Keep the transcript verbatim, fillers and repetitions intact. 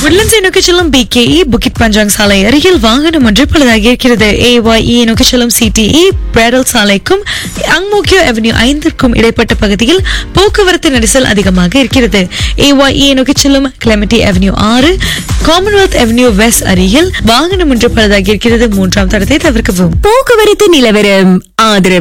உட்லண்ட்ஸை நோக்கி செல்லும் பிகேஇ புக்கிட் பஞ்சாங் சாலை அருகில் வாகனம் ஒன்று பழுதாகி இருக்கிறது. ஏஒய்இ நோக்கி செல்லும் சிடிஇ பிராடல் சாலைக்கும் அங்மோக்கியோ அவென்யூ ஐந்திற்கும் இடைப்பட்ட பகுதியில் போக்குவரத்து நெரிசல் அதிகமாக இருக்கிறது. ஏஒய்இ நோக்கி செல்லும் கிளெமெட்டி அவென்யூ ஆறு காமன்வெல்த் அவென்யூ வெஸ்ட் அருகில் வாகனம் ஒன்று பழுதாகி இருக்கிறது. மூன்றாம் தடத்தை தவிர்க்கவும். போக்குவரத்து நிலவரம் ஆதரவு